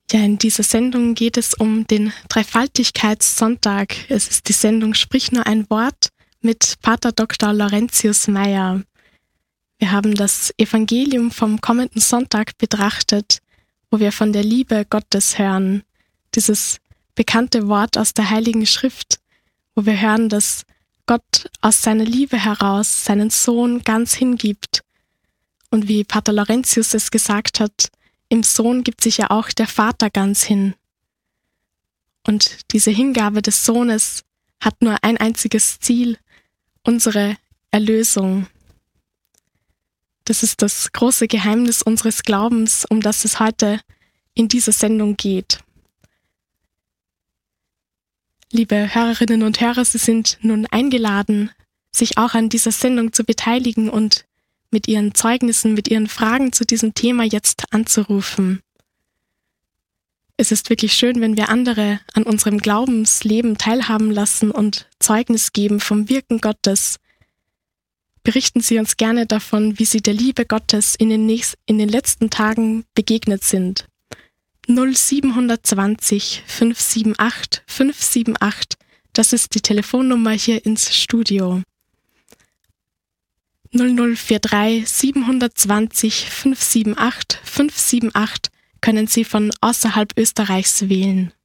Ja, in dieser Sendung geht es um den Dreifaltigkeitssonntag. Es ist die Sendung Sprich nur ein Wort mit Pater Dr. Laurentius Meyer. Wir haben das Evangelium vom kommenden Sonntag betrachtet, wo wir von der Liebe Gottes hören. Dieses bekannte Wort aus der Heiligen Schrift, wo wir hören, dass Gott aus seiner Liebe heraus seinen Sohn ganz hingibt. Und wie Pater Laurentius es gesagt hat, im Sohn gibt sich ja auch der Vater ganz hin. Und diese Hingabe des Sohnes hat nur ein einziges Ziel, unsere Erlösung. Das ist das große Geheimnis unseres Glaubens, um das es heute in dieser Sendung geht. Liebe Hörerinnen und Hörer, Sie sind nun eingeladen, sich auch an dieser Sendung zu beteiligen und mit Ihren Zeugnissen, mit Ihren Fragen zu diesem Thema jetzt anzurufen. Es ist wirklich schön, wenn wir andere an unserem Glaubensleben teilhaben lassen und Zeugnis geben vom Wirken Gottes. Berichten Sie uns gerne davon, wie Sie der Liebe Gottes in den letzten Tagen begegnet sind. 0720 578 578, das ist die Telefonnummer hier ins Studio. 0043 720 578 578 können Sie von außerhalb Österreichs wählen.